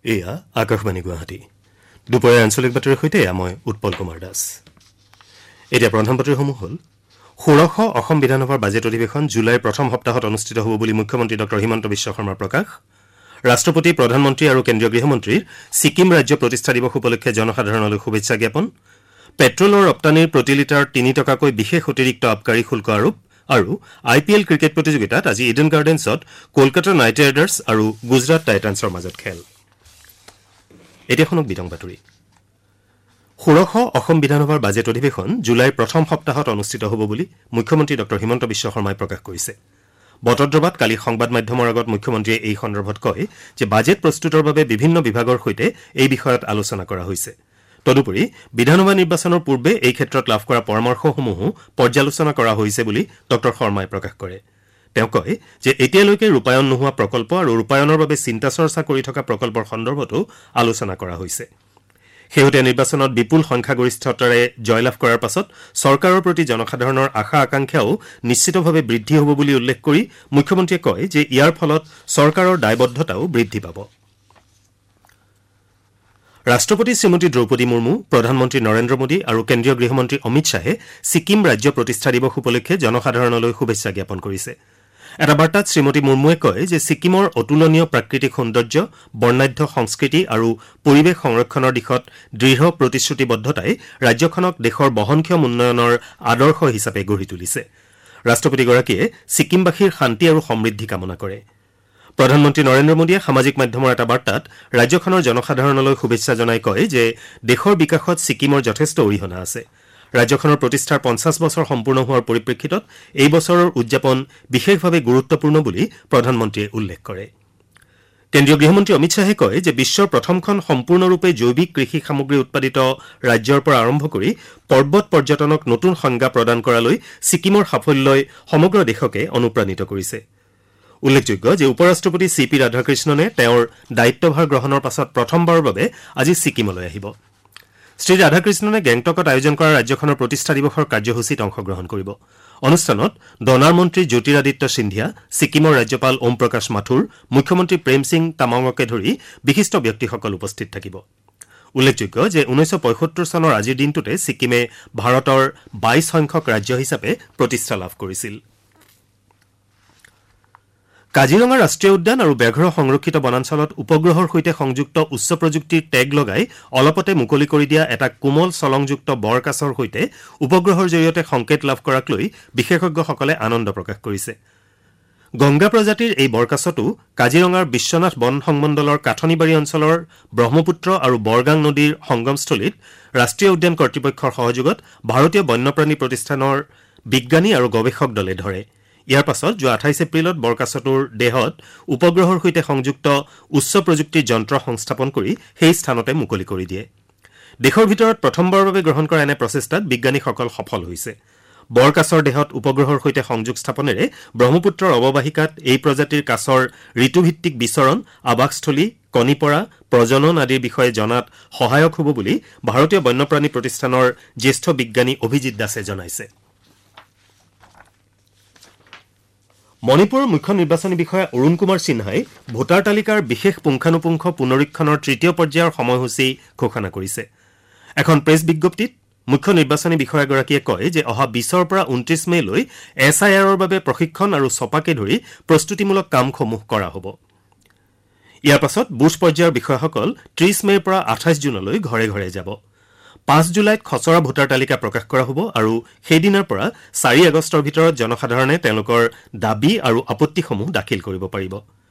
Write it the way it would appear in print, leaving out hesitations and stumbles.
এয়া আকাশবাণী গুৱাহাটী দুপৰীয়া আঞ্চলিক বাতৰিৰ সৈতে মই উৎপল কুমাৰ দাস। এতিয়া প্ৰধান বাতৰিসমূহ হ'ল ১৬শ অসম বিধানসভাৰ বাজেট অধিৱেশন জুলাইৰ প্ৰথম সপ্তাহত অনুষ্ঠিত হ'ব বুলি মুখ্যমন্ত্ৰী ডঃ হিমন্ত বিশ্ব শৰ্মাৰ প্ৰকাশ। ৰাষ্ট্ৰপতি প্ৰধানমন্ত্ৰী আৰু কেন্দ্ৰীয় গৃহমন্ত্ৰীৰ ছিকিম ৰাজ্য প্ৰতিষ্ঠা দিৱস উপলক্ষে জনসাধাৰণলৈ শুভেচ্ছা জ্ঞাপন। পেট্ৰলৰ ৰপ্তানিৰ প্ৰতি লিটাৰ ৩ টকাকৈ বিশেষ অতিৰিক্ত আবকাৰী শুল্ক আৰোপ আৰু IPL ক্ৰিকেট প্ৰতিযোগিতাত আজি ইডেন গাৰ্ডেন্সত কলকাতা নাইট ৰাইডাৰ্ছ আৰু গুজৰাট টাইটান্ছৰ মাজত খেল। এতিয়া শুনক বিতং বাতৰি। ১৬শ অসম বিধানসভাৰ বাজেট অধিৱেশন জুলাইৰ প্ৰথম সপ্তাহত অনুষ্ঠিত হ'ব বুলি মুখ্যমন্ত্ৰী ডঃ হিমন্ত বিশ্ব শৰ্মাই প্ৰকাশ কৰিছে। বটদ্ৰৱাত কালি সংবাদ মাধ্যমৰ আগত মুখ্যমন্ত্ৰীয়ে এই সন্দৰ্ভত কয় যে বাজেট প্ৰস্তুতৰ বাবে বিভিন্ন বিভাগৰ সৈতে এই বিষয়ত আলোচনা কৰা হৈছে। তদুপৰি বিধানসভা নিৰ্বাচনৰ পূৰ্বে এই ক্ষেত্ৰত লাভ কৰা পৰামৰ্শসমূহো পৰ্যালোচনা কৰা হৈছে বুলি ডঃ শৰ্মাই প্ৰকাশ কৰে। তেওঁ কয় যে এতিয়ালৈকে ৰূপায়ণ নোহোৱা প্ৰকল্প আৰু ৰূপায়ণৰ বাবে চিন্তা চৰ্চা কৰি থকা প্ৰকল্পৰ সন্দৰ্ভতো আলোচনা কৰা হৈছে। শেহতীয়া নিৰ্বাচনত বিপুল সংখ্যাগৰিষ্ঠতাৰে জয়লাভ কৰাৰ পাছত চৰকাৰৰ প্ৰতি জনসাধাৰণৰ আশা আকাংক্ষাও নিশ্চিতভাৱে বৃদ্ধি হ'ব বুলি উল্লেখ কৰি মুখ্যমন্ত্ৰীয়ে কয় যে ইয়াৰ ফলত চৰকাৰৰ দায়বদ্ধতাও বৃদ্ধি পাব। ৰাষ্ট্ৰপতি শ্ৰীমতী দ্ৰৌপদী মুৰ্মু, প্ৰধানমন্ত্ৰী নৰেন্দ্ৰ মোদী আৰু কেন্দ্ৰীয় গৃহমন্ত্ৰী অমিত শ্বাহে ছিকিম ৰাজ্য প্ৰতিষ্ঠা দিৱস উপলক্ষে জনসাধাৰণলৈ শুভেচ্ছা জ্ঞাপন কৰিছে। এটা বাৰ্তাত শ্ৰীমতী মুৰ্মুৱে কয় যে ছিকিমৰ অতুলনীয় প্ৰাকৃতিক সৌন্দৰ্য, বৰ্ণাঢ্য সংস্কৃতি আৰু পৰিৱেশ সংৰক্ষণৰ দিশত দৃঢ় প্ৰতিশ্ৰুতিবদ্ধতাই ৰাজ্যখনক দেশৰ বহনক্ষম উন্নয়নৰ আদৰ্শ হিচাপে গঢ়ি তুলিছে। ৰাষ্ট্ৰপতিগৰাকীয়ে ছিকিমবাসীৰ শান্তি আৰু সমৃদ্ধি কামনা কৰে। প্ৰধানমন্ত্ৰী নৰেন্দ্ৰ মোদীয়ে সামাজিক মাধ্যমৰ এটা বাৰ্তাত ৰাজ্যখনৰ জনসাধাৰণলৈ শুভেচ্ছা জনাই কয় যে দেশৰ বিকাশত ছিকিমৰ যথেষ্ট অৰিহণা আছে। ৰাজ্যখনৰ প্ৰতিষ্ঠাৰ ৫০ বছৰ সম্পূৰ্ণ হোৱাৰ পৰিপ্ৰেক্ষিতত এই বছৰৰ উদযাপন বিশেষভাৱে গুৰুত্বপূৰ্ণ বুলি প্ৰধানমন্ত্ৰীয়ে উল্লেখ কৰে। কেন্দ্ৰীয় গৃহমন্ত্ৰী অমিত শ্বাহে কয় যে বিশ্বৰ প্ৰথমখন সম্পূৰ্ণৰূপে জৈৱিক কৃষি সামগ্ৰী উৎপাদিত ৰাজ্যৰ পৰা আৰম্ভ কৰি পৰ্বত পৰ্যটনক নতুন সংজ্ঞা প্ৰদান কৰালৈ ছিকিমৰ সাফল্যই সমগ্ৰ দেশকে অনুপ্ৰাণিত কৰিছে। উল্লেখযোগ্য যে উপ ৰাষ্ট্ৰপতি CP ৰাধাকৃষ্ণনে তেওঁৰ দায়িত্বভাৰ গ্ৰহণৰ পাছত প্ৰথমবাৰৰ বাবে আজি ছিকিমলৈ আহিব। শ্ৰী ৰাধাকৃষ্ণনে গেংটকত আয়োজন কৰা ৰাজ্যখনৰ প্ৰতিষ্ঠা দিৱসৰ কাৰ্যসূচীত অংশগ্ৰহণ কৰিব। অনুষ্ঠানত ডনাৰ মন্ত্ৰী জ্যোতিৰাদিত্য সিন্ধিয়া, ছিকিমৰ ৰাজ্যপাল ওম প্ৰকাশ মাথুৰ, মুখ্যমন্ত্ৰী প্ৰেম সিং তামাঙকে ধৰি বিশিষ্ট ব্যক্তিসকল উপস্থিত থাকিব। উল্লেখযোগ্য যে ১৯৭৫ চনৰ আজিৰ দিনটোতে ছিকিমে ভাৰতৰ ২২ সংখ্যক ৰাজ্য হিচাপে প্ৰতিষ্ঠা লাভ কৰিছিল। কাজিৰঙা ৰাষ্ট্ৰীয় উদ্যান আৰু ব্যাঘ্ৰ সংৰক্ষিত বনাঞ্চলত উপগ্ৰহৰ সৈতে সংযুক্ত উচ্চ প্ৰযুক্তিৰ টেগ লগাই অলপতে মুকলি কৰি দিয়া এটা কোমল চলংযুক্ত বৰকাছৰ সৈতে উপগ্ৰহৰ জৰিয়তে সংকেত লাভ কৰাক লৈ বিশেষজ্ঞসকলে আনন্দ প্ৰকাশ কৰিছে। গংগা প্ৰজাতিৰ এই বৰকাছটো কাজিৰঙাৰ বিশ্বনাথ বন সংমণ্ডলৰ কাঠনিবাৰী অঞ্চলৰ ব্ৰহ্মপুত্ৰ আৰু বৰগাং নদীৰ সংগমস্থলীত ৰাষ্ট্ৰীয় উদ্যান কৰ্তৃপক্ষৰ সহযোগত ভাৰতীয় বন্যপ্ৰাণী প্ৰতিষ্ঠানৰ বিজ্ঞানী আৰু গৱেষক দলে ধৰে। ইয়াৰ পাছত যোৱা ২৮ এপ্ৰিলত বৰকাছটোৰ দেহত উপগ্ৰহৰ সৈতে সংযুক্ত উচ্চ প্ৰযুক্তিৰ যন্ত্ৰ সংস্থাপন কৰি সেই স্থানতে মুকলি কৰি দিয়ে। দেশৰ ভিতৰত প্ৰথমবাৰৰ বাবে গ্ৰহণ কৰা এনে প্ৰচেষ্টাত বিজ্ঞানীসকল সফল হৈছে। বৰকাছৰ দেহত উপগ্ৰহৰ সৈতে সংযোগ স্থাপনেৰে ব্ৰহ্মপুত্ৰৰ অৱবাহিকাত এই প্ৰজাতিৰ কাছৰ ঋতুভিত্তিক বিচৰণ, আৱাসস্থলী, কণী পৰা, প্ৰজনন আদিৰ বিষয়ে জনাত সহায়ক হ'ব বুলি ভাৰতীয় বন্যপ্ৰাণী প্ৰতিষ্ঠানৰ জ্যেষ্ঠ বিজ্ঞানী অভিজিৎ দাসে জনাইছে। মণিপুৰৰ মুখ্য নিৰ্বাচনী বিষয়া অৰুণ কুমাৰ সিনহাই ভোটাৰ তালিকাৰ বিশেষ পুংখানুপুংখ পুনৰীক্ষণৰ তৃতীয় পৰ্যায়ৰ সময়সূচী ঘোষণা কৰিছে। এখন প্ৰেছ বিজ্ঞপ্তিত মুখ্য নিৰ্বাচনী বিষয়াগৰাকীয়ে কয় যে অহা ২০ৰ পৰা ২৯ মেলৈ SIRৰ বাবে প্ৰশিক্ষণ আৰু ছপাকে ধৰি প্ৰস্তুতিমূলক কামসমূহ কৰা হ'ব। ইয়াৰ পাছত বুথ পৰ্যায়ৰ বিষয়াসকল ৩০ মেৰ পৰা ২৮ জুনলৈ ঘৰে ঘৰে যাব। ৫ জুলাইত খচৰা ভোটাৰ তালিকা প্ৰকাশ কৰা হ'ব আৰু সেইদিনাৰ পৰা ৪ আগষ্টৰ ভিতৰত জনসাধাৰণে তেওঁলোকৰ দাবী আৰু আপত্তিসমূহ দাখিল কৰিব পাৰিব।